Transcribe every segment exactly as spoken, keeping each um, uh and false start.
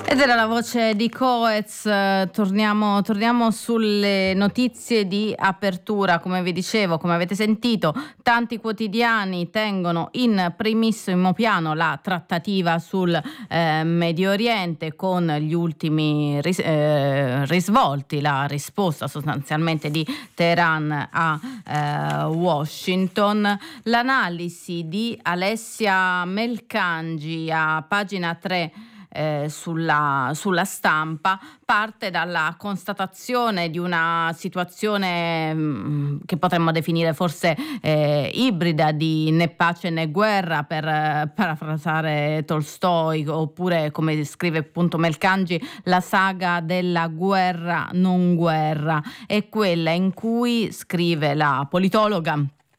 Ed era la voce di Coez. Torniamo, torniamo sulle notizie di apertura. Come vi dicevo, come avete sentito, tanti quotidiani tengono in primissimo piano la trattativa sul eh, Medio Oriente, con gli ultimi ris- eh, risvolti, la risposta sostanzialmente di Teheran a eh, Washington. L'analisi di Alessia Melcangi a pagina tre Eh, sulla, sulla stampa parte dalla constatazione di una situazione mh, che potremmo definire forse eh, ibrida, di né pace né guerra, per eh, parafrasare Tolstoi, oppure, come scrive appunto Melcangi, la saga della guerra non guerra. È quella in cui, scrive la politologa,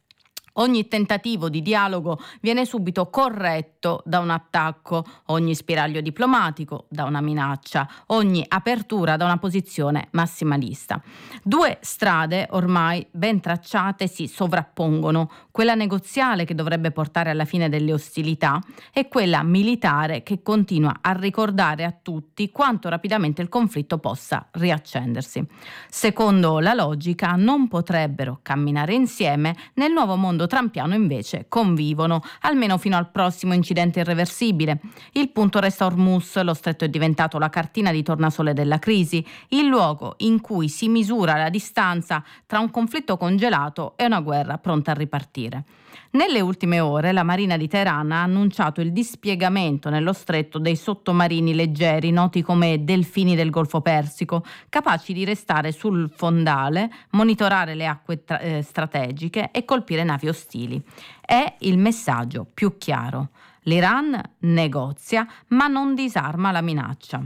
ogni tentativo di dialogo viene subito corretto da un attacco, ogni spiraglio diplomatico da una minaccia, ogni apertura da una posizione massimalista. Due strade ormai ben tracciate si sovrappongono, quella negoziale che dovrebbe portare alla fine delle ostilità e quella militare che continua a ricordare a tutti quanto rapidamente il conflitto possa riaccendersi. Secondo la logica, non potrebbero camminare insieme. Nel nuovo mondo trampiano invece convivono, almeno fino al prossimo incidente irreversibile. Il punto resta Hormuz, lo stretto è diventato la cartina di tornasole della crisi, il luogo in cui si misura la distanza tra un conflitto congelato e una guerra pronta a ripartire. Nelle ultime ore la Marina di Teheran ha annunciato il dispiegamento nello stretto dei sottomarini leggeri, noti come delfini del Golfo Persico, capaci di restare sul fondale, monitorare le acque tra- eh, strategiche e colpire navi ostili. È il messaggio più chiaro. L'Iran negozia, ma non disarma la minaccia.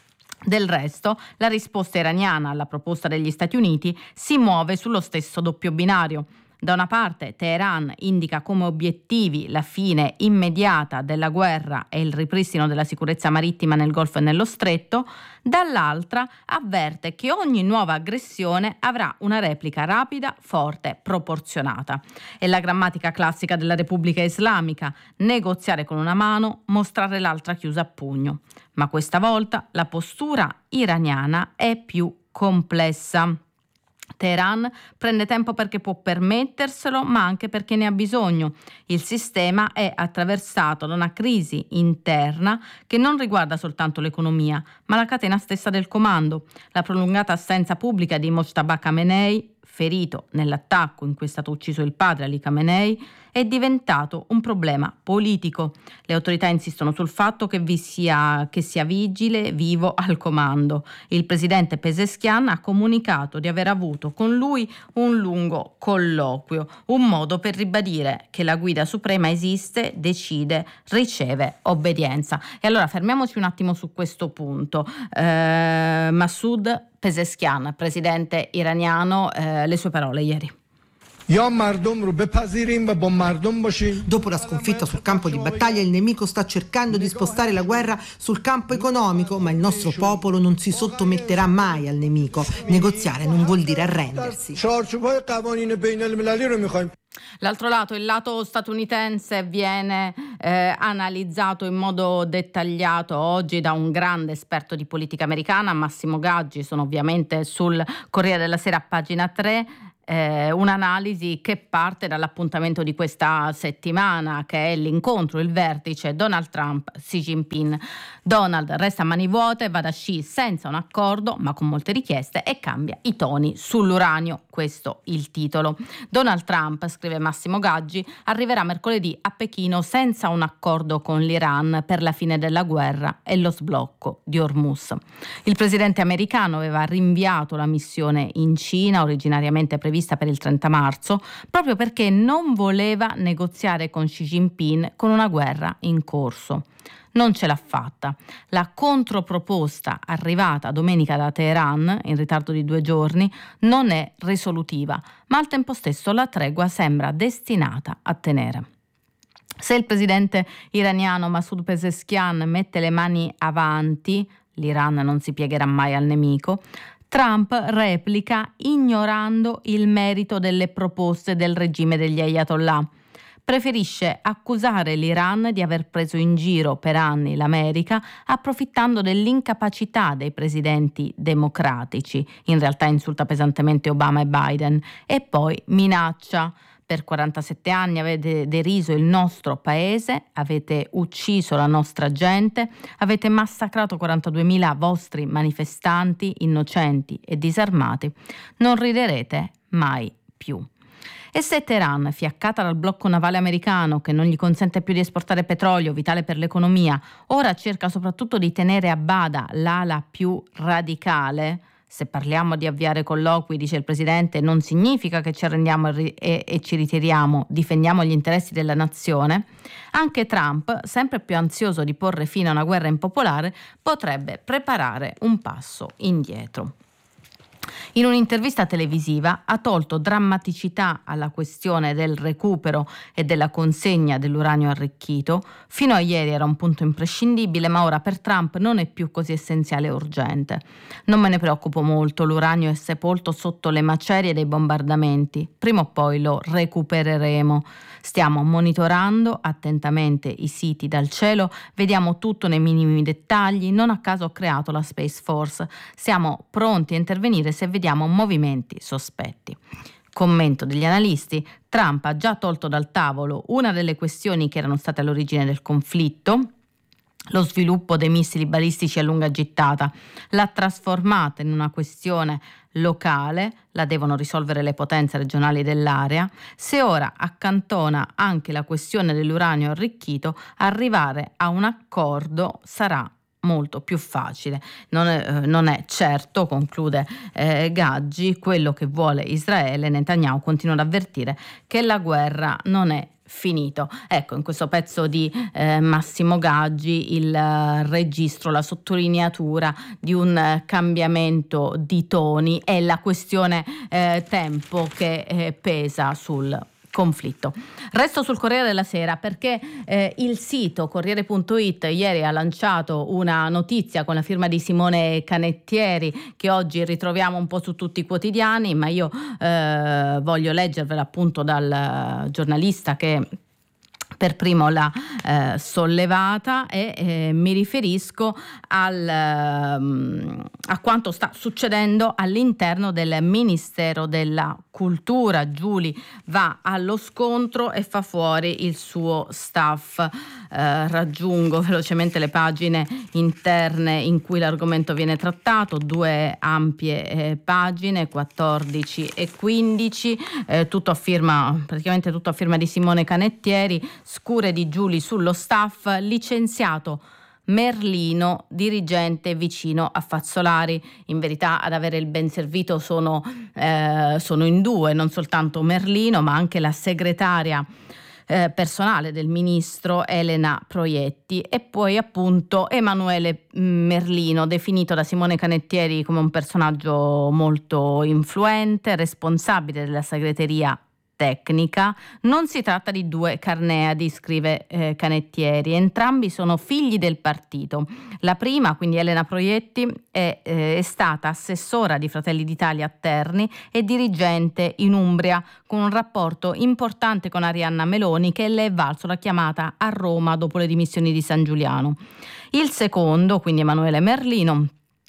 Del resto, la risposta iraniana alla proposta degli Stati Uniti si muove sullo stesso doppio binario. Da una parte Teheran indica come obiettivi la fine immediata della guerra e il ripristino della sicurezza marittima nel Golfo e nello Stretto, dall'altra avverte che ogni nuova aggressione avrà una replica rapida, forte, proporzionata. È la grammatica classica della Repubblica Islamica: negoziare con una mano, mostrare l'altra chiusa a pugno. Ma questa volta la postura iraniana è più complessa. Teheran prende tempo perché può permetterselo, ma anche perché ne ha bisogno. Il sistema è attraversato da una crisi interna che non riguarda soltanto l'economia, ma la catena stessa del comando. La prolungata assenza pubblica di Mojtaba Khamenei, ferito nell'attacco in cui è stato ucciso il padre Ali Khamenei, è diventato un problema politico. Le autorità insistono sul fatto che vi sia, che sia vigile, vivo al comando. Il presidente Pezeshkian ha comunicato di aver avuto con lui un lungo colloquio, un modo per ribadire che la guida suprema esiste, decide, riceve obbedienza. E allora fermiamoci un attimo su questo punto. Eh, Masoud Pezeshkian, presidente iraniano, eh, le sue parole ieri. Dopo la sconfitta sul campo di battaglia, il nemico sta cercando di spostare la guerra sul campo economico, ma il nostro popolo non si sottometterà mai al nemico. Negoziare non vuol dire arrendersi. L'altro lato, il lato statunitense, viene eh, analizzato in modo dettagliato oggi da un grande esperto di politica americana, Massimo Gaggi. Sono ovviamente sul Corriere della Sera, pagina tre. Eh, un'analisi che parte dall'appuntamento di questa settimana, che è l'incontro, il vertice Donald Trump-Xi Jinping. Donald resta a mani vuote, va da Xi senza un accordo ma con molte richieste e cambia i toni sull'uranio, questo il titolo. Donald Trump, scrive Massimo Gaggi, arriverà mercoledì a Pechino senza un accordo con l'Iran per la fine della guerra e lo sblocco di Hormuz. Il presidente americano aveva rinviato la missione in Cina, originariamente prevista per il trenta marzo, proprio perché non voleva negoziare con Xi Jinping con una guerra in corso. Non ce l'ha fatta. La controproposta arrivata domenica da Teheran, in ritardo di due giorni, non è risolutiva, ma al tempo stesso la tregua sembra destinata a tenere. Se il presidente iraniano Masoud Pezeshkian mette le mani avanti, l'Iran non si piegherà mai al nemico, Trump replica ignorando il merito delle proposte del regime degli Ayatollah. preferisce accusare l'Iran di aver preso in giro per anni l'America, approfittando dell'incapacità dei presidenti democratici. In realtà insulta pesantemente Obama e Biden e poi minaccia. Per quarantasette anni avete deriso il nostro paese, avete ucciso la nostra gente, avete massacrato quarantaduemila vostri manifestanti innocenti e disarmati. Non riderete mai più. E se Teheran, fiaccata dal blocco navale americano che non gli consente più di esportare petrolio, vitale per l'economia, ora cerca soprattutto di tenere a bada l'ala più radicale, se parliamo di avviare colloqui, dice il presidente, non significa che ci arrendiamo e, ri- e, e ci ritiriamo, difendiamo gli interessi della nazione, anche Trump, sempre più ansioso di porre fine a una guerra impopolare, potrebbe preparare un passo indietro. In un'intervista televisiva ha tolto drammaticità alla questione del recupero e della consegna dell'uranio arricchito. Fino a ieri era un punto imprescindibile, ma ora per Trump non è più così essenziale e urgente. Non me ne preoccupo molto, l'uranio è sepolto sotto le macerie dei bombardamenti. Prima o poi lo recupereremo. Stiamo monitorando attentamente i siti dal cielo, vediamo tutto nei minimi dettagli, non a caso ho creato la Space Force. Siamo pronti a intervenire se vediamo movimenti sospetti. Commento degli analisti: Trump ha già tolto dal tavolo una delle questioni che erano state all'origine del conflitto, lo sviluppo dei missili balistici a lunga gittata, l'ha trasformata in una questione locale, la devono risolvere le potenze regionali dell'area. Se ora accantona anche la questione dell'uranio arricchito, arrivare a un accordo sarà molto più facile. Non è, non è certo, conclude eh, Gaggi, quello che vuole Israele. Netanyahu continua ad avvertire che la guerra non è finito. Ecco, in questo pezzo di eh, Massimo Gaggi il uh, registro, la sottolineatura di un uh, cambiamento di toni e la questione eh, tempo che eh, pesa sul conflitto. Resto sul Corriere della Sera perché eh, il sito Corriere punto it ieri ha lanciato una notizia con la firma di Simone Canettieri che oggi ritroviamo un po' su tutti i quotidiani, ma io eh, voglio leggervela appunto dal giornalista che per primo l'ha eh, sollevata e eh, mi riferisco al, um, a quanto sta succedendo all'interno del Ministero della Cultura. Giuli va allo scontro e fa fuori il suo staff. Eh, raggiungo velocemente le pagine interne in cui l'argomento viene trattato, due ampie eh, pagine, quattordici e quindici, eh, tutto a firma, praticamente tutto a firma di Simone Canettieri. Scure di Giuli sullo staff, licenziato Merlino, dirigente vicino a Fazzolari. In verità ad avere il ben servito sono, eh, sono in due, non soltanto Merlino ma anche la segretaria eh, personale del ministro Elena Proietti e poi appunto Emanuele Merlino, definito da Simone Canettieri come un personaggio molto influente, responsabile della segreteria tecnica. Non si tratta di due Carneadi, scrive eh, Canettieri, entrambi sono figli del partito. La prima, quindi Elena Proietti, è, eh, è stata assessora di Fratelli d'Italia a Terni e dirigente in Umbria, con un rapporto importante con Arianna Meloni, che le è valso la chiamata a Roma dopo le dimissioni di San Giuliano. Il secondo, quindi Emanuele Merlino,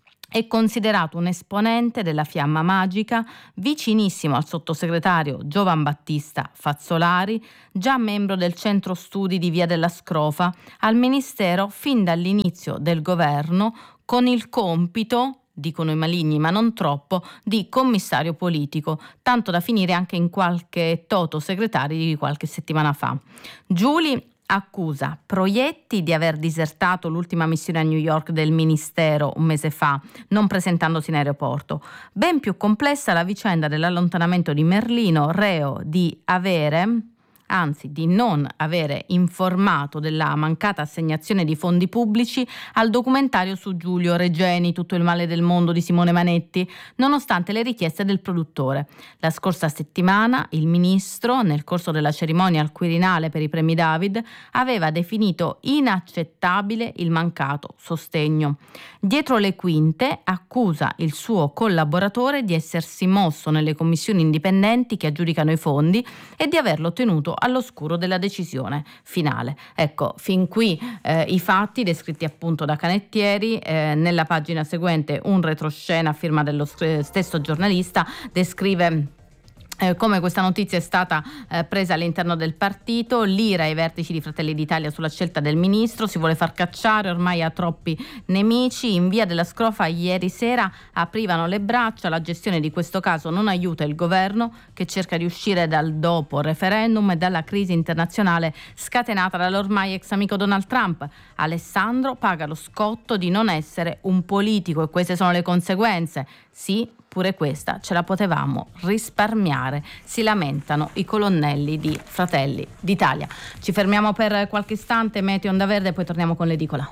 è considerato un esponente della Fiamma Magica, vicinissimo al sottosegretario Giovan Battista Fazzolari, già membro del centro studi di Via della Scrofa, al Ministero fin dall'inizio del governo, con il compito, dicono i maligni ma non troppo, di commissario politico, tanto da finire anche in qualche toto segretario di qualche settimana fa. Giuli accusa Proietti di aver disertato l'ultima missione a New York del Ministero un mese fa, non presentandosi in aeroporto. Ben più complessa la vicenda dell'allontanamento di Merlino, reo di avere, anzi di non avere informato della mancata assegnazione di fondi pubblici al documentario su Giulio Regeni, Tutto il male del mondo di Simone Manetti, nonostante le richieste del produttore. La scorsa settimana il ministro, nel corso della cerimonia al Quirinale per i premi David, aveva definito inaccettabile il mancato sostegno. Dietro le quinte accusa il suo collaboratore di essersi mosso nelle commissioni indipendenti che aggiudicano i fondi e di averlo tenuto all'oscuro della decisione finale. Ecco, fin qui eh, i fatti descritti appunto da Canettieri. Eh, nella pagina seguente un retroscena a firma dello stesso giornalista descrive Eh, come questa notizia è stata eh, presa all'interno del partito, l'ira ai vertici di Fratelli d'Italia sulla scelta del ministro, si vuole far cacciare, ormai ha troppi nemici. In via della Scrofa ieri sera aprivano le braccia, la gestione di questo caso non aiuta il governo che cerca di uscire dal dopo referendum e dalla crisi internazionale scatenata dall'ormai ex amico Donald Trump. Alessandro paga lo scotto di non essere un politico e queste sono le conseguenze. Sì, pure questa ce la potevamo risparmiare, si lamentano i colonnelli di Fratelli d'Italia. Ci fermiamo per qualche istante, meteo onda verde, e poi torniamo con l'edicola.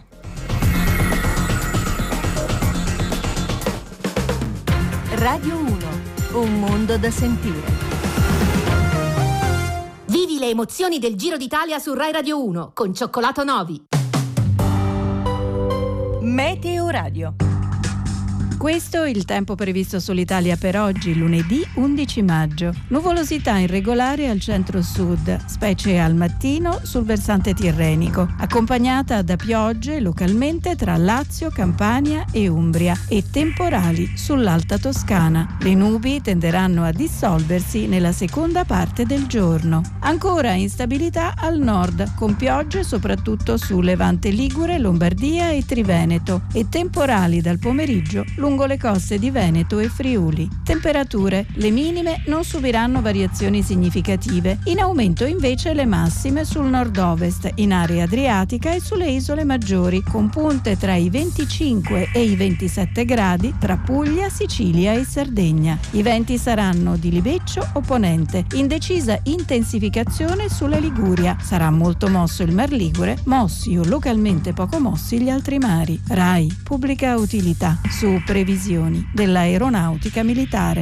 Radio uno, un mondo da sentire. Vivi le emozioni del Giro d'Italia su Rai Radio uno con Cioccolato Novi. Meteo Radio. Questo è il tempo previsto sull'Italia per oggi, lunedì undici maggio. Nuvolosità irregolare al centro-sud, specie al mattino sul versante tirrenico, accompagnata da piogge localmente tra Lazio, Campania e Umbria e temporali sull'Alta Toscana. Le nubi tenderanno a dissolversi nella seconda parte del giorno. Ancora instabilità al nord, con piogge soprattutto su Levante Ligure, Lombardia e Triveneto e temporali dal pomeriggio lungo le coste di Veneto e Friuli. Temperature: le minime non subiranno variazioni significative, in aumento invece le massime sul nord-ovest, in area adriatica e sulle isole maggiori, con punte tra i venticinque e i ventisette gradi tra Puglia, Sicilia e Sardegna. I venti saranno di libeccio o ponente, in decisa intensificazione sulla Liguria. Sarà molto mosso il Mar Ligure, mossi o localmente poco mossi gli altri mari. Rai, pubblica utilità, su previsioni dell'aeronautica militare.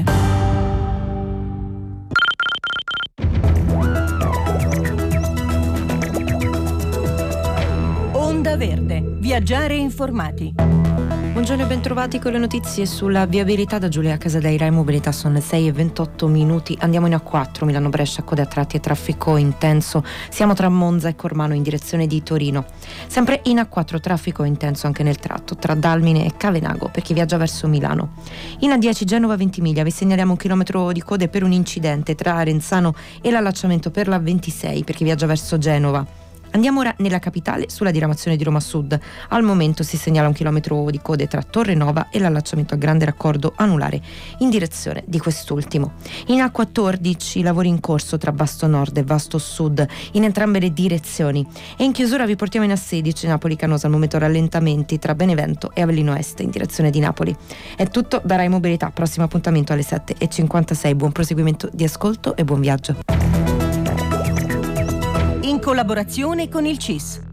Onda Verde, viaggiare informati. Buongiorno e bentrovati con le notizie sulla viabilità da Giulia Casadei. Rai Mobilità, sono le sei e ventotto minuti. Andiamo in A quattro, Milano-Brescia, code a tratti e traffico intenso. Siamo tra Monza e Cormano in direzione di Torino. Sempre in A quattro, traffico intenso anche nel tratto tra Dalmine e Cavenago per chi viaggia verso Milano. In A dieci, Genova-Ventimiglia, vi segnaliamo un chilometro di code per un incidente tra Arenzano e l'allacciamento per la ventisei per chi viaggia verso Genova. Andiamo ora nella capitale sulla diramazione di Roma Sud. Al momento si segnala un chilometro di code tra Torre Nova e l'allacciamento a grande raccordo anulare in direzione di quest'ultimo. In A quattordici, lavori in corso tra Vasto Nord e Vasto Sud in entrambe le direzioni. E in chiusura vi portiamo in A sedici, Napoli Canosa, al momento rallentamenti tra Benevento e Avellino Est in direzione di Napoli. È tutto da Rai Mobilità, prossimo appuntamento alle sette e cinquantasei. Buon proseguimento di ascolto e buon viaggio. In collaborazione con il C I S.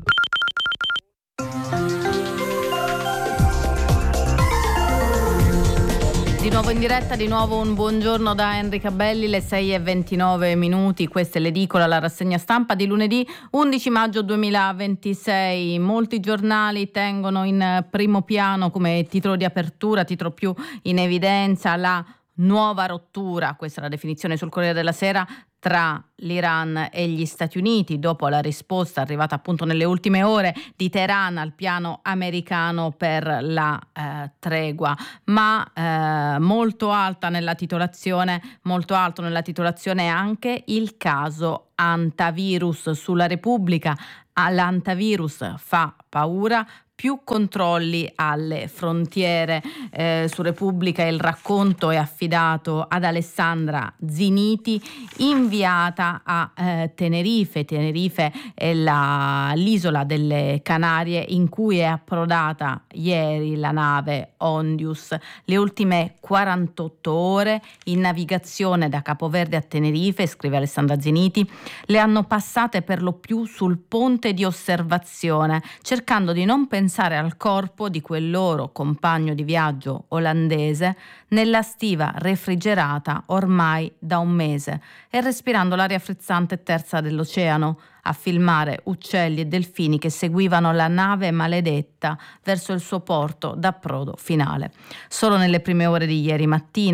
Di nuovo in diretta, di nuovo un buongiorno da Enrica Belli, le sei e ventinove minuti, questa è l'edicola, la rassegna stampa di lunedì undici maggio duemilaventisei. Molti giornali tengono in primo piano come titolo di apertura, titolo più in evidenza, la nuova rottura, questa è la definizione sul Corriere della Sera, tra l'Iran e gli Stati Uniti dopo la risposta arrivata appunto nelle ultime ore di Teheran al piano americano per la eh, tregua, ma eh, molto alta nella titolazione, molto alto nella titolazione anche il caso Antavirus sulla Repubblica. L'antavirus fa paura, più controlli alle frontiere. Eh, su Repubblica il racconto è affidato ad Alessandra Ziniti, inviata a eh, Tenerife. Tenerife è la, l'isola delle Canarie in cui è approdata ieri la nave Ondius. Le ultime quarantotto ore in navigazione da Capoverde a Tenerife, scrive Alessandra Ziniti, le hanno passate per lo più sul ponte di osservazione, cercando di non pensare al corpo di quel loro compagno di viaggio olandese nella stiva refrigerata ormai da un mese e respirando l'aria frizzante e tersa dell'oceano, a filmare uccelli e delfini che seguivano la nave maledetta verso il suo porto d'approdo finale. Solo nelle prime ore di ieri mattina,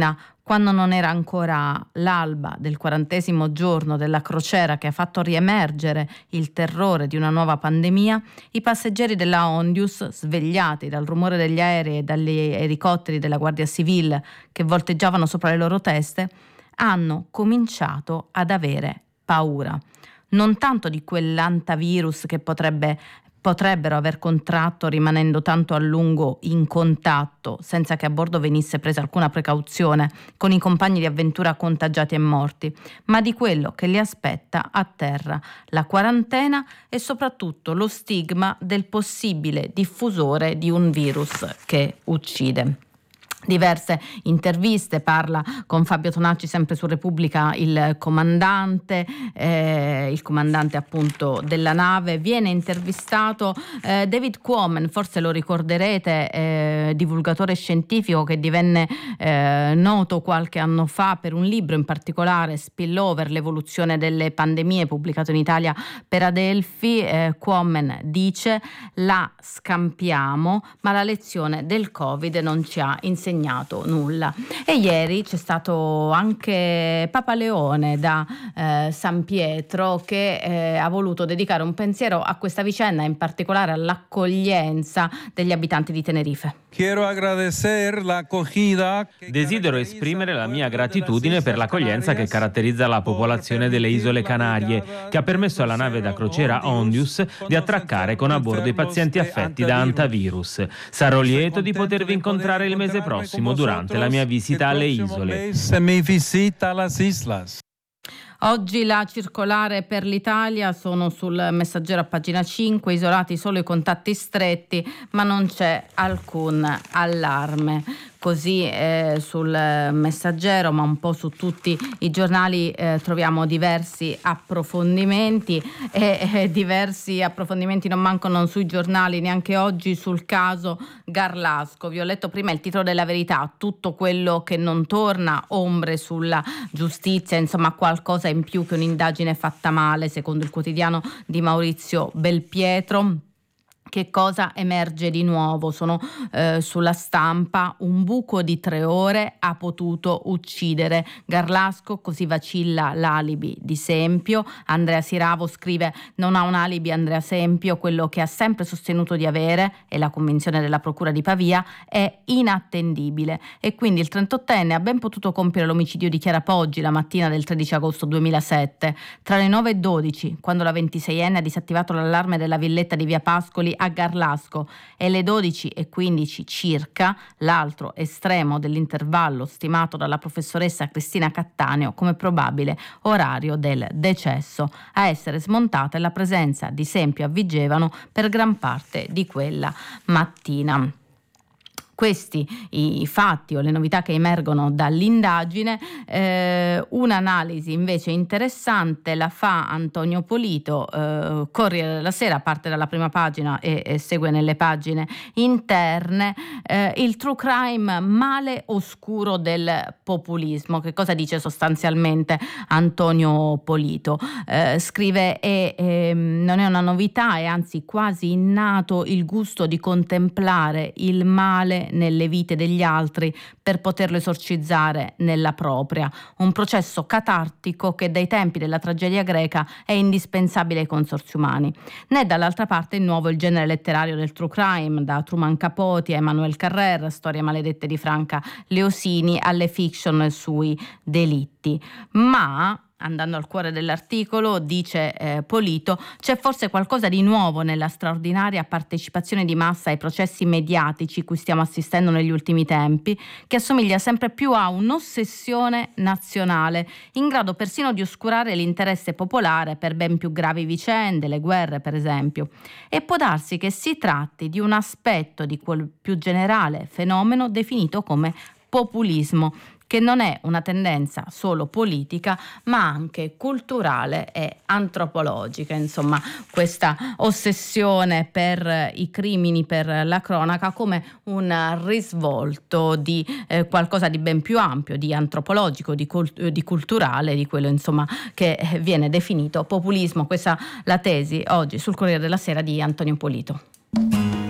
quando non era ancora l'alba del quarantesimo giorno della crociera che ha fatto riemergere il terrore di una nuova pandemia, i passeggeri della Ondius, svegliati dal rumore degli aerei e dagli elicotteri della Guardia Civile che volteggiavano sopra le loro teste, hanno cominciato ad avere paura. Non tanto di quell'antavirus che potrebbe potrebbero aver contratto rimanendo tanto a lungo in contatto senza che a bordo venisse presa alcuna precauzione con i compagni di avventura contagiati e morti, ma di quello che li aspetta a terra, la quarantena e soprattutto lo stigma del possibile diffusore di un virus che uccide. Diverse interviste, parla con Fabio Tonacci sempre su Repubblica il comandante, eh, il comandante appunto della nave. Viene intervistato eh, David Quammen, forse lo ricorderete, eh, divulgatore scientifico che divenne eh, noto qualche anno fa per un libro in particolare, Spillover, l'evoluzione delle pandemie, pubblicato in Italia per Adelphi. eh, Quammen dice: la scampiamo, ma la lezione del Covid non ci ha insegnato nulla. E ieri c'è stato anche Papa Leone da eh, San Pietro che eh, ha voluto dedicare un pensiero a questa vicenda, in particolare all'accoglienza degli abitanti di Tenerife. Desidero esprimere la mia gratitudine per l'accoglienza che caratterizza la popolazione delle Isole Canarie, che ha permesso alla nave da crociera Ondius di attraccare con a bordo i pazienti affetti da antivirus. Sarò lieto di potervi incontrare il mese prossimo durante la mia visita alle isole. Oggi la circolare per l'Italia, sono sul Messaggero a pagina cinque, isolati solo i contatti stretti, ma non c'è alcun allarme. Così eh, sul Messaggero, ma un po' su tutti i giornali eh, troviamo diversi approfondimenti e eh, diversi approfondimenti non mancano sui giornali neanche oggi sul caso Garlasco. Vi ho letto prima il titolo della Verità, tutto quello che non torna, ombre sulla giustizia, insomma qualcosa in più che un'indagine fatta male, secondo il quotidiano di Maurizio Belpietro. Che cosa emerge di nuovo? Sono eh, sulla Stampa: un buco di tre ore ha potuto uccidere Garlasco, così vacilla l'alibi di Sempio. Andrea Siravo scrive: non ha un alibi Andrea Sempio, quello che ha sempre sostenuto di avere, e la convinzione della procura di Pavia, è inattendibile. E quindi il trentottenne ha ben potuto compiere l'omicidio di Chiara Poggi la mattina del tredici agosto duemilasette. Tra le nove e dodici, quando la ventiseienne ha disattivato l'allarme della villetta di via Pascoli a Garlasco, e le dodici e quindici circa, l'altro estremo dell'intervallo stimato dalla professoressa Cristina Cattaneo come probabile orario del decesso. A essere smontata è la presenza di Sempio a Vigevano per gran parte di quella mattina. Questi i fatti o le novità che emergono dall'indagine. Eh, un'analisi invece interessante la fa Antonio Polito, eh, Corriere della Sera, parte dalla prima pagina e, e segue nelle pagine interne. Eh, il true crime, male oscuro del populismo. Che cosa dice sostanzialmente Antonio Polito? Eh, scrive: e, e, non è una novità, è anzi quasi innato il gusto di contemplare il male nelle vite degli altri per poterlo esorcizzare nella propria. Un processo catartico che dai tempi della tragedia greca è indispensabile ai consorzi umani. Né dall'altra parte il nuovo il genere letterario del true crime, da Truman Capote a Emmanuel Carrère, Storie maledette di Franca Leosini, alle fiction sui delitti. Ma andando al cuore dell'articolo, dice eh, Polito, c'è forse qualcosa di nuovo nella straordinaria partecipazione di massa ai processi mediatici cui stiamo assistendo negli ultimi tempi, che assomiglia sempre più a un'ossessione nazionale, in grado persino di oscurare l'interesse popolare per ben più gravi vicende, le guerre per esempio. E può darsi che si tratti di un aspetto di quel più generale fenomeno definito come populismo, che non è una tendenza solo politica, ma anche culturale e antropologica. Insomma, questa ossessione per i crimini, per la cronaca, come un risvolto di eh, qualcosa di ben più ampio, di antropologico, di, cult- di culturale, di quello insomma che viene definito populismo. Questa la tesi oggi sul Corriere della Sera di Antonio Polito.